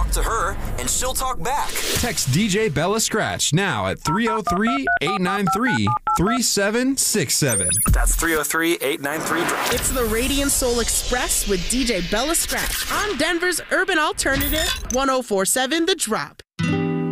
Talk to her, and she'll talk back. Text DJ Bella Scratch now at 303-893-3767. That's 303-893. It's the Radiant Soul Express with DJ Bella Scratch on Denver's Urban Alternative 104.7 The Drop.